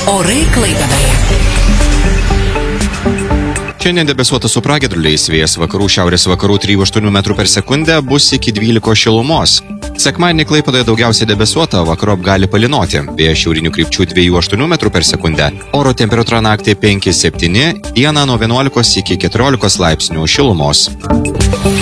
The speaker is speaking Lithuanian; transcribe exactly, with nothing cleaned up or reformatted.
Orai Klaipėdoje. Šiandien debesuota su pragiedruliais, vėjas vakarų šiaurės vakarų trijų aštuonių metrų per sekundę, bus iki dvylikos šilumos. Sekmadienį Klaipėdoje daugiausiai debesuota, vakarop gali palynoti, vėjas šiaurinių krypčių dviejų aštuonių metrų per sekundę. Oro temperatūra naktį penki septyni, dieną nuo vienuolikos iki keturiolikos laipsnių šilumos.